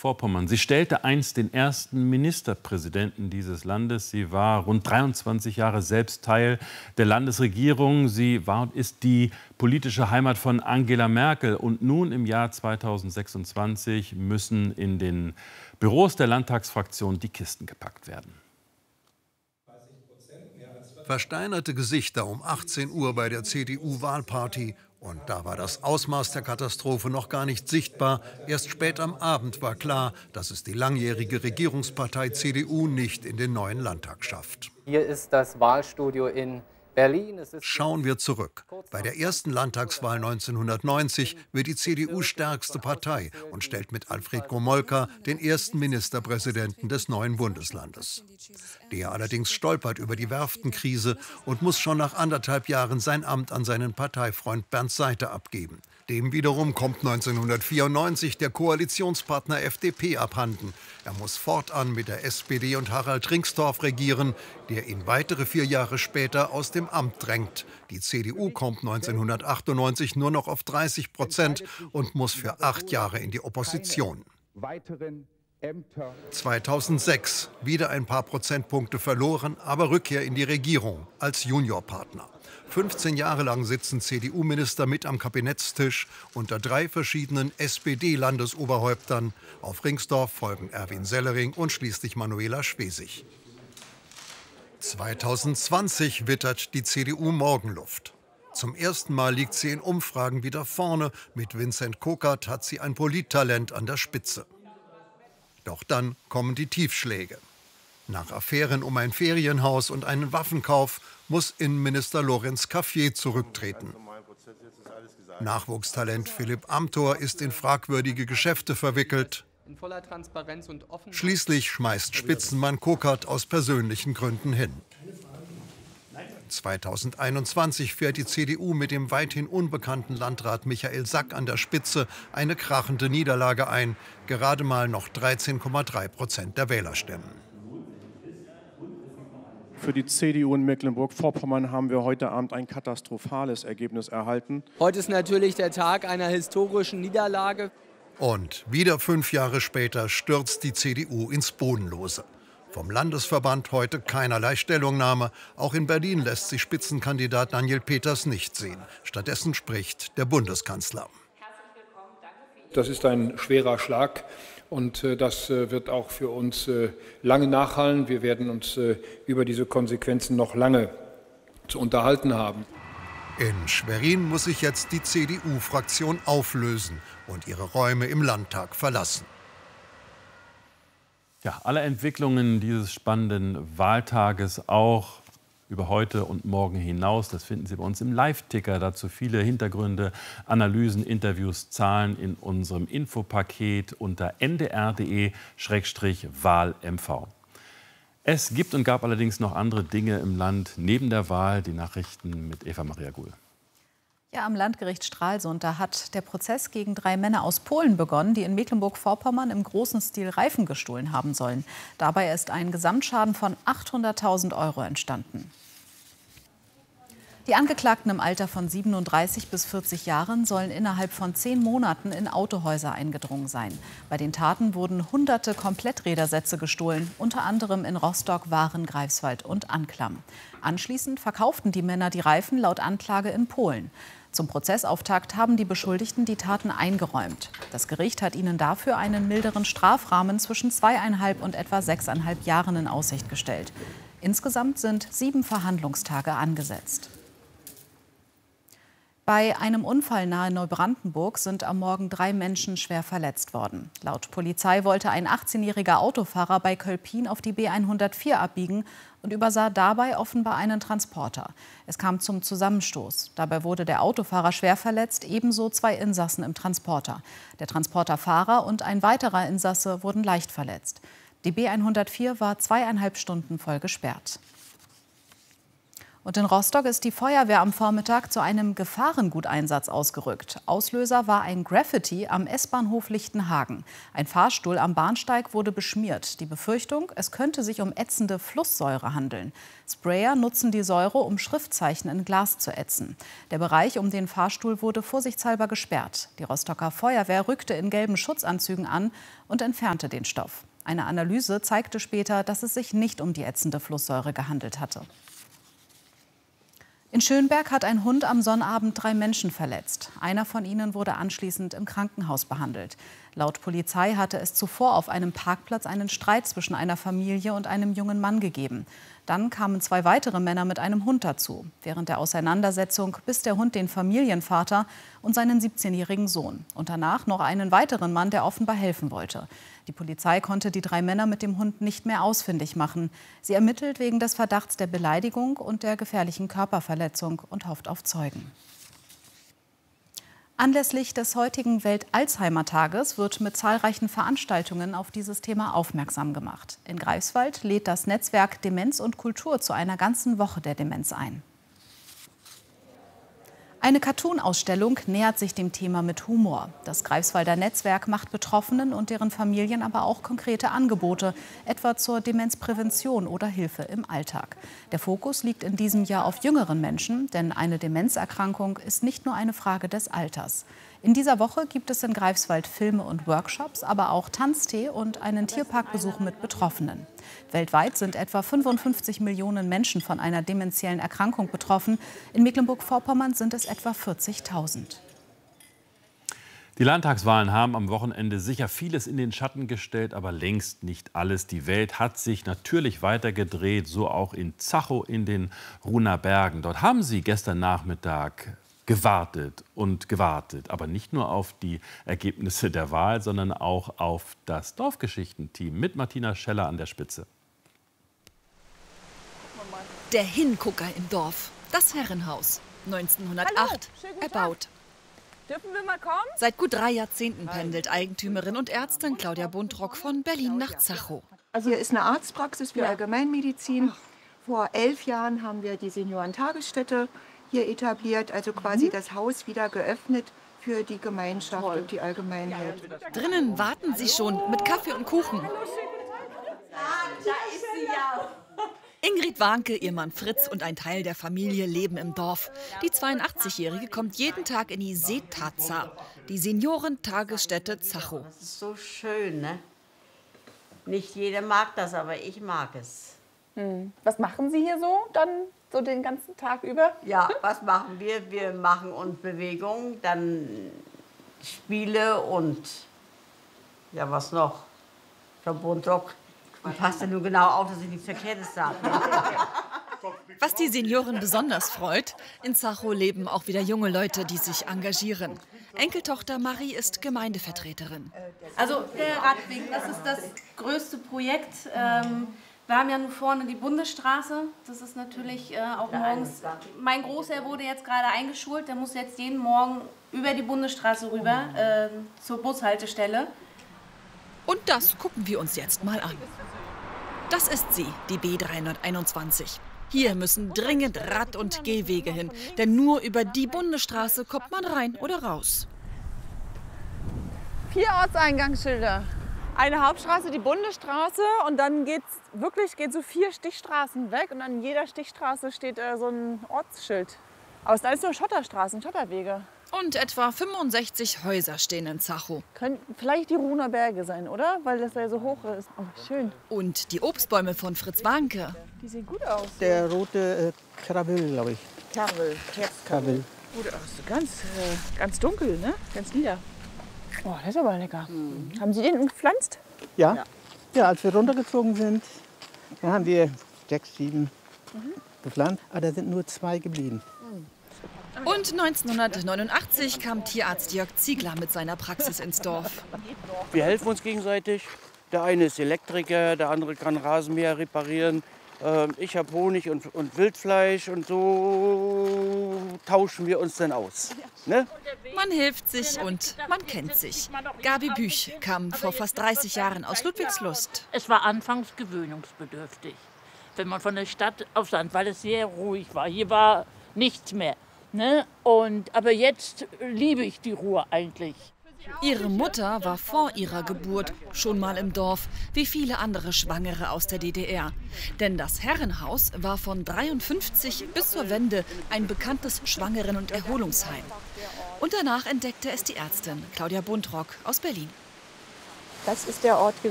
Mecklenburg-Vorpommern. Sie stellte einst den ersten Ministerpräsidenten dieses Landes. Sie war rund 23 Jahre selbst Teil der Landesregierung. Sie war und ist die politische Heimat von Angela Merkel. Und nun im Jahr 2026 müssen in den Büros der Landtagsfraktion die Kisten gepackt werden. Versteinerte Gesichter um 18 Uhr bei der CDU-Wahlparty. Und da war das Ausmaß der Katastrophe noch gar nicht sichtbar. Erst spät am Abend war klar, dass es die langjährige Regierungspartei CDU nicht in den neuen Landtag schafft. Hier ist das Wahlstudio in Berlin. Schauen wir zurück. Bei der ersten Landtagswahl 1990 wird die CDU stärkste Partei und stellt mit Alfred Gomolka den ersten Ministerpräsidenten des neuen Bundeslandes. Der allerdings stolpert über die Werftenkrise und muss schon nach 1,5 Jahren sein Amt an seinen Parteifreund Bernd Seiter abgeben. Dem wiederum kommt 1994 der Koalitionspartner FDP abhanden. Er muss fortan mit der SPD und Harald Ringstorff regieren, der ihn weitere 4 Jahre später aus dem Amt drängt. Die CDU kommt 1998 nur noch auf 30% und muss für 8 Jahre in die Opposition. 2006 wieder ein paar Prozentpunkte verloren, aber Rückkehr in die Regierung als Juniorpartner. 15 Jahre lang sitzen CDU-Minister mit am Kabinettstisch unter 3 verschiedenen SPD-Landesoberhäuptern. Auf Ringstorff folgen Erwin Sellering und schließlich Manuela Schwesig. 2020 wittert die CDU Morgenluft. Zum ersten Mal liegt sie in Umfragen wieder vorne. Mit Vincent Kokert hat sie ein Polittalent an der Spitze. Doch dann kommen die Tiefschläge. Nach Affären um ein Ferienhaus und einen Waffenkauf muss Innenminister Lorenz Cafier zurücktreten. Nachwuchstalent Philipp Amthor ist in fragwürdige Geschäfte verwickelt. Schließlich schmeißt Spitzenmann Kokert aus persönlichen Gründen hin. 2021 fährt die CDU mit dem weithin unbekannten Landrat Michael Sack an der Spitze eine krachende Niederlage ein. Gerade mal noch 13,3% der Wählerstimmen. Für die CDU in Mecklenburg-Vorpommern haben wir heute Abend ein katastrophales Ergebnis erhalten. Heute ist natürlich der Tag einer historischen Niederlage. Und wieder 5 Jahre später stürzt die CDU ins Bodenlose. Vom Landesverband heute keinerlei Stellungnahme. Auch in Berlin lässt sich Spitzenkandidat Daniel Peters nicht sehen. Stattdessen spricht der Bundeskanzler. Das ist ein schwerer Schlag. Und das wird auch für uns lange nachhallen. Wir werden uns über diese Konsequenzen noch lange zu unterhalten haben. In Schwerin muss sich jetzt die CDU-Fraktion auflösen und ihre Räume im Landtag verlassen. Ja, alle Entwicklungen dieses spannenden Wahltages auch über heute und morgen hinaus. Das finden Sie bei uns im Live-Ticker. Dazu viele Hintergründe, Analysen, Interviews, Zahlen in unserem Infopaket unter ndr.de/wahlmv. Es gibt und gab allerdings noch andere Dinge im Land neben der Wahl. Die Nachrichten mit Eva-Maria Guhl. Ja, am Landgericht Stralsund, da hat der Prozess gegen 3 Männer aus Polen begonnen, die in Mecklenburg-Vorpommern im großen Stil Reifen gestohlen haben sollen. Dabei ist ein Gesamtschaden von 800.000 € entstanden. Die Angeklagten im Alter von 37 bis 40 Jahren sollen innerhalb von 10 Monaten in Autohäuser eingedrungen sein. Bei den Taten wurden hunderte Kompletträdersätze gestohlen, unter anderem in Rostock, Waren, Greifswald und Anklam. Anschließend verkauften die Männer die Reifen laut Anklage in Polen. Zum Prozessauftakt haben die Beschuldigten die Taten eingeräumt. Das Gericht hat ihnen dafür einen milderen Strafrahmen zwischen 2,5 und etwa 6,5 Jahren in Aussicht gestellt. Insgesamt sind 7 Verhandlungstage angesetzt. Bei einem Unfall nahe Neubrandenburg sind am Morgen 3 Menschen schwer verletzt worden. Laut Polizei wollte ein 18-jähriger Autofahrer bei Kölpin auf die B104 abbiegen und übersah dabei offenbar einen Transporter. Es kam zum Zusammenstoß. Dabei wurde der Autofahrer schwer verletzt, ebenso 2 Insassen im Transporter. Der Transporterfahrer und ein weiterer Insasse wurden leicht verletzt. Die B104 war 2,5 Stunden voll gesperrt. Und in Rostock ist die Feuerwehr am Vormittag zu einem Gefahrenguteinsatz ausgerückt. Auslöser war ein Graffiti am S-Bahnhof Lichtenhagen. Ein Fahrstuhl am Bahnsteig wurde beschmiert. Die Befürchtung, es könnte sich um ätzende Flusssäure handeln. Sprayer nutzen die Säure, um Schriftzeichen in Glas zu ätzen. Der Bereich um den Fahrstuhl wurde vorsichtshalber gesperrt. Die Rostocker Feuerwehr rückte in gelben Schutzanzügen an und entfernte den Stoff. Eine Analyse zeigte später, dass es sich nicht um die ätzende Flusssäure gehandelt hatte. In Schönberg hat ein Hund am Sonnabend 3 Menschen verletzt. Einer von ihnen wurde anschließend im Krankenhaus behandelt. Laut Polizei hatte es zuvor auf einem Parkplatz einen Streit zwischen einer Familie und einem jungen Mann gegeben. Dann kamen 2 weitere Männer mit einem Hund dazu. Während der Auseinandersetzung biss der Hund den Familienvater und seinen 17-jährigen Sohn. Und danach noch einen weiteren Mann, der offenbar helfen wollte. Die Polizei konnte die 3 Männer mit dem Hund nicht mehr ausfindig machen. Sie ermittelt wegen des Verdachts der Beleidigung und der gefährlichen Körperverletzung und hofft auf Zeugen. Anlässlich des heutigen Welt-Alzheimer-Tages wird mit zahlreichen Veranstaltungen auf dieses Thema aufmerksam gemacht. In Greifswald lädt das Netzwerk Demenz und Kultur zu einer ganzen Woche der Demenz ein. Eine Cartoon-Ausstellung nähert sich dem Thema mit Humor. Das Greifswalder Netzwerk macht Betroffenen und deren Familien aber auch konkrete Angebote, etwa zur Demenzprävention oder Hilfe im Alltag. Der Fokus liegt in diesem Jahr auf jüngeren Menschen, denn eine Demenzerkrankung ist nicht nur eine Frage des Alters. In dieser Woche gibt es in Greifswald Filme und Workshops, aber auch Tanztee und einen Tierparkbesuch mit Betroffenen. Weltweit sind etwa 55 Millionen Menschen von einer dementiellen Erkrankung betroffen. In Mecklenburg-Vorpommern sind es etwa 40.000. Die Landtagswahlen haben am Wochenende sicher vieles in den Schatten gestellt, aber längst nicht alles. Die Welt hat sich natürlich weitergedreht, so auch in Zachow in den Ruhner Bergen. Dort haben sie gestern Nachmittag gewartet und gewartet, aber nicht nur auf die Ergebnisse der Wahl, sondern auch auf das Dorfgeschichtenteam mit Martina Scheller an der Spitze. Der Hingucker im Dorf, das Herrenhaus, 1908 erbaut. Dürfen wir mal kommen? Seit gut 3 Jahrzehnten pendelt Eigentümerin und Ärztin Claudia Buntrock von Berlin nach Zachow. Also hier ist eine Arztpraxis für Allgemeinmedizin. Vor 11 Jahren haben wir die Seniorentagesstätte hier etabliert, also quasi das Haus wieder geöffnet für die Gemeinschaft und die Allgemeinheit. Drinnen warten sie schon mit Kaffee und Kuchen. Da ist sie ja. Ingrid Warnke, ihr Mann Fritz und ein Teil der Familie leben im Dorf. Die 82-Jährige kommt jeden Tag in die Seetaza, die Seniorentagesstätte Zachow. Das ist so schön, ne? Nicht jeder mag das, aber ich mag es. Was machen Sie hier so dann so den ganzen Tag über? Ja, was machen wir? Wir machen uns Bewegung, dann Spiele und ja, was noch? Frau Buntrock, passt ja nur genau auf, dass ich nichts Verkehrtes sage. Was die Senioren besonders freut, in Zachow leben auch wieder junge Leute, die sich engagieren. Enkeltochter Marie ist Gemeindevertreterin. Also der Radweg, das ist das größte Projekt. Wir haben ja nur vorne die Bundesstraße. Das ist natürlich auch morgens. Mein Großherr wurde jetzt gerade eingeschult. Der muss jetzt jeden Morgen über die Bundesstraße rüber zur Bushaltestelle. Und das gucken wir uns jetzt mal an. Das ist sie, die B321. Hier müssen dringend Rad- und Gehwege hin, denn nur über die Bundesstraße kommt man rein oder raus. 4 Ortseingangsschilder. Eine Hauptstraße, die Bundesstraße, und dann geht so 4 Stichstraßen weg und an jeder Stichstraße steht so ein Ortsschild. Aber es sind alles nur Schotterstraßen, Schotterwege. Und etwa 65 Häuser stehen in Zachow. Könnten vielleicht die Ruhner Berge sein, oder? Weil das ja so hoch ist. Oh, schön. Und die Obstbäume von Fritz Warnke. Die sehen gut aus. Der rote Krabbel, glaube ich. Kervel. Krabbel. Oh, das ist ganz dunkel, ne? Ganz lila. Oh, das ist aber lecker. Haben Sie den gepflanzt? Ja. Ja, als wir runtergezogen sind, dann haben wir 6, 7 gepflanzt. Aber da sind nur 2 geblieben. Und 1989 kam Tierarzt Jörg Ziegler mit seiner Praxis ins Dorf. Wir helfen uns gegenseitig. Der eine ist Elektriker, der andere kann Rasenmäher reparieren. Ich habe Honig und Wildfleisch und so tauschen wir uns dann aus. Ne? Man hilft sich und man kennt sich. Gabi Büch kam vor fast 30 Jahren aus Ludwigslust. Es war anfangs gewöhnungsbedürftig. wenn man von der Stadt aufs Land, weil es sehr ruhig war. Hier war nichts mehr. Ne? Aber jetzt liebe ich die Ruhe eigentlich. Ihre Mutter war vor ihrer Geburt schon mal im Dorf, wie viele andere Schwangere aus der DDR. Denn das Herrenhaus war von 1953 bis zur Wende ein bekanntes Schwangeren- und Erholungsheim. Und danach entdeckte es die Ärztin Claudia Buntrock aus Berlin. Das ist der Ort gewesen.